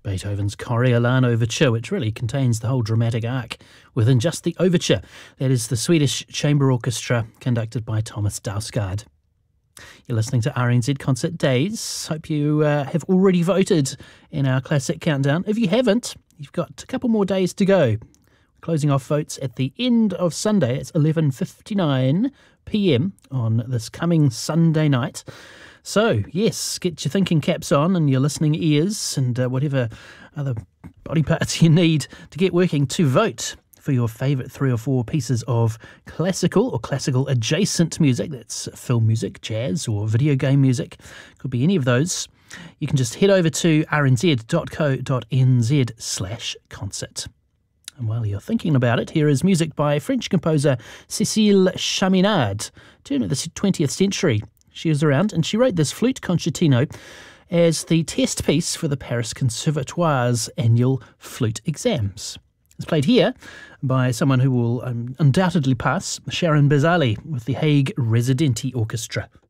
Beethoven's Coriolan Overture, which really contains the whole dramatic arc within just the overture. That is the Swedish Chamber Orchestra, conducted by Thomas Dausgaard. You're listening to RNZ Concert Days. Hope you have already voted in our classic countdown. If you haven't, you've got a couple more days to go. Closing off votes at the end of Sunday. It's 11:59 p.m. on this coming Sunday night. So, yes, get your thinking caps on and your listening ears and whatever other body parts you need to get working to vote for your favourite 3 or 4 pieces of classical or classical adjacent music. That's film music, jazz or video game music. Could be any of those. You can just head over to rnz.co.nz/concert. And while you're thinking about it, here is music by French composer Cécile Chaminade, turn of the 20th century. She was around and she wrote this flute concertino as the test piece for the Paris Conservatoire's annual flute exams. It's played here by someone who will undoubtedly pass, Sharon Bazali, with the Hague Residenti Orchestra.